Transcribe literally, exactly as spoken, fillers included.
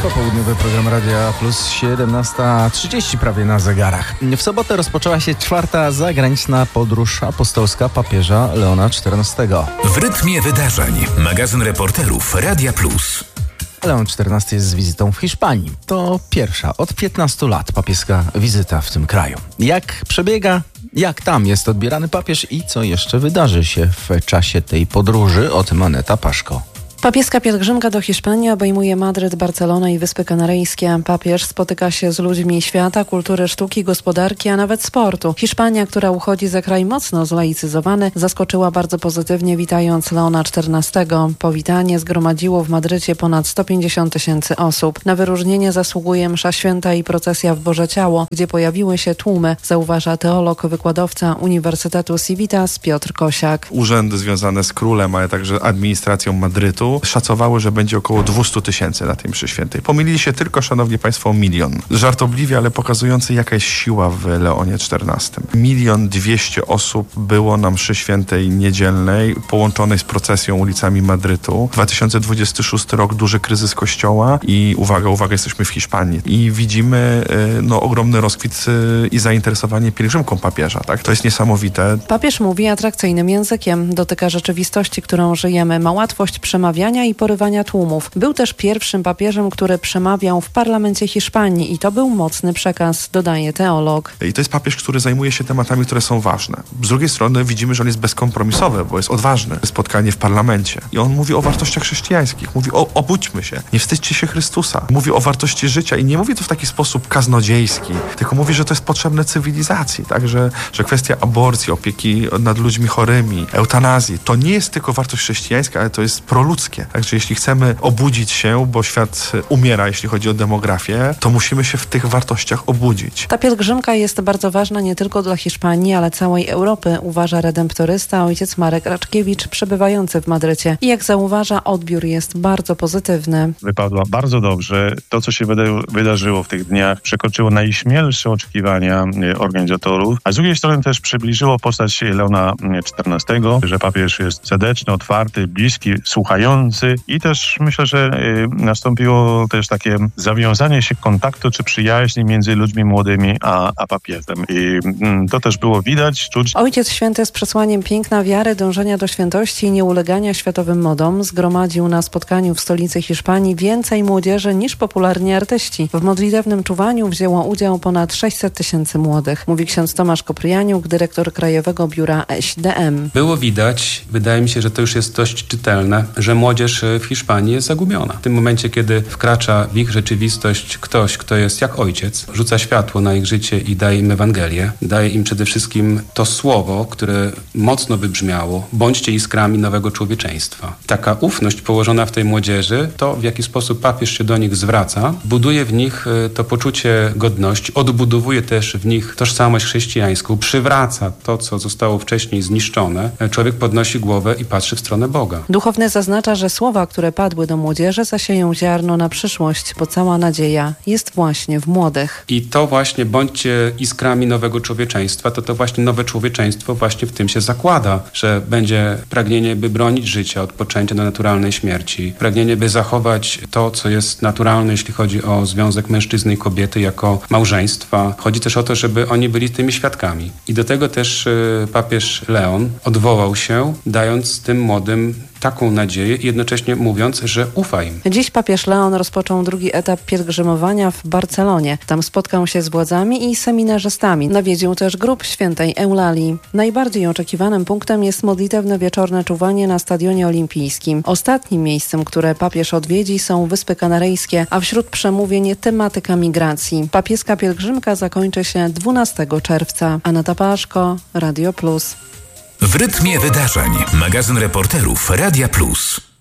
Popołudniowy program Radia Plus, siedemnasta trzydzieści prawie na zegarach. W sobotę rozpoczęła się czwarta zagraniczna podróż apostolska papieża Leona czternastego. W rytmie wydarzeń. Magazyn reporterów Radia Plus. Leon czternasty jest z wizytą w Hiszpanii. To pierwsza od piętnastu lat papieska wizyta w tym kraju. Jak przebiega? Jak tam jest odbierany papież i co jeszcze wydarzy się w czasie tej podróży? O tym Aneta Paszko. Papieska pielgrzymka do Hiszpanii obejmuje Madryt, Barcelonę i Wyspy Kanaryjskie. Papież spotyka się z ludźmi świata, kultury, sztuki, gospodarki, a nawet sportu. Hiszpania, która uchodzi za kraj mocno zlaicyzowany, zaskoczyła bardzo pozytywnie, witając Leona czternastego. Powitanie zgromadziło w Madrycie ponad sto pięćdziesiąt tysięcy osób. Na wyróżnienie zasługuje msza święta i procesja w Boże Ciało, gdzie pojawiły się tłumy, zauważa teolog, wykładowca Uniwersytetu Civitas Piotr Kosiak. Urzędy związane z królem, ale także administracją Madrytu szacowały, że będzie około dwieście tysięcy na tej mszy świętej. Pomylili się tylko, szanowni państwo, o milion. Żartobliwie, ale pokazujący, jaka jest siła w Leonie czternastym. Milion dwieście osób było na mszy świętej niedzielnej, połączonej z procesją ulicami Madrytu. dwa tysiące dwudziesty szósty rok, duży kryzys kościoła i uwaga, uwaga, jesteśmy w Hiszpanii. I widzimy no, ogromny rozkwit i zainteresowanie pielgrzymką papieża. Tak? To jest niesamowite. Papież mówi atrakcyjnym językiem. Dotyka rzeczywistości, którą żyjemy. Ma łatwość przemawiania i porywania tłumów. Był też pierwszym papieżem, który przemawiał w parlamencie Hiszpanii i to był mocny przekaz, dodaje teolog. I to jest papież, który zajmuje się tematami, które są ważne. Z drugiej strony widzimy, że on jest bezkompromisowy, bo jest odważny. Spotkanie w parlamencie. I on mówi o wartościach chrześcijańskich. Mówi o obudźmy się. Nie wstydźcie się Chrystusa. Mówi o wartości życia i nie mówi to w taki sposób kaznodziejski, tylko mówi, że to jest potrzebne cywilizacji, tak? Że, że kwestia aborcji, opieki nad ludźmi chorymi, eutanazji, to nie jest tylko wartość chrześcijańska, ale to jest proludzkie. Także jeśli chcemy obudzić się, bo świat umiera, jeśli chodzi o demografię, to musimy się w tych wartościach obudzić. Ta pielgrzymka jest bardzo ważna nie tylko dla Hiszpanii, ale całej Europy, uważa redemptorysta ojciec Marek Raczkiewicz, przebywający w Madrycie. I jak zauważa, odbiór jest bardzo pozytywny. Wypadła bardzo dobrze. To, co się wydarzyło w tych dniach, przekroczyło najśmielsze oczekiwania organizatorów, a z drugiej strony też przybliżyło postać Leona czternastego, że papież jest serdeczny, otwarty, bliski, słuchający i też myślę, że y, nastąpiło też takie zawiązanie się kontaktu czy przyjaźni między ludźmi młodymi a, a papieżem. I y, to też było widać, czuć. Ojciec Święty z przesłaniem piękna wiary, dążenia do świętości i nieulegania światowym modom zgromadził na spotkaniu w stolicy Hiszpanii więcej młodzieży niż popularni artyści. W modlitewnym czuwaniu wzięło udział ponad sześćset tysięcy młodych, mówi ksiądz Tomasz Kopryjaniuk, dyrektor Krajowego Biura S D M. Było widać, wydaje mi się, że to już jest dość czytelne, że młodzież w Hiszpanii jest zagubiona. W tym momencie, kiedy wkracza w ich rzeczywistość ktoś, kto jest jak ojciec, rzuca światło na ich życie i daje im Ewangelię, daje im przede wszystkim to słowo, które mocno wybrzmiało: bądźcie iskrami nowego człowieczeństwa. Taka ufność położona w tej młodzieży, to w jaki sposób papież się do nich zwraca, buduje w nich to poczucie godności, odbudowuje też w nich tożsamość chrześcijańską, przywraca to, co zostało wcześniej zniszczone. Człowiek podnosi głowę i patrzy w stronę Boga. Duchowny zaznacza, że słowa, które padły do młodzieży, zasieją ziarno na przyszłość, bo cała nadzieja jest właśnie w młodych. I to właśnie bądźcie iskrami nowego człowieczeństwa, to to właśnie nowe człowieczeństwo właśnie w tym się zakłada, że będzie pragnienie, by bronić życia od poczęcia do naturalnej śmierci, pragnienie, by zachować to, co jest naturalne, jeśli chodzi o związek mężczyzny i kobiety jako małżeństwa. Chodzi też o to, żeby oni byli tymi świadkami. I do tego też y, papież Leon odwołał się, dając tym młodym taką nadzieję i jednocześnie mówiąc, że ufa im. Dziś papież Leon rozpoczął drugi etap pielgrzymowania w Barcelonie. Tam spotkał się z władzami i seminarzystami. Nawiedził też grób świętej Eulalii. Najbardziej oczekiwanym punktem jest modlitewne wieczorne czuwanie na Stadionie Olimpijskim. Ostatnim miejscem, które papież odwiedzi, są Wyspy Kanaryjskie, a wśród przemówień tematyka migracji. Papieska pielgrzymka zakończy się dwunastego czerwca. Aneta Paszko, Radio Plus. W rytmie wydarzeń. Magazyn reporterów Radia Plus.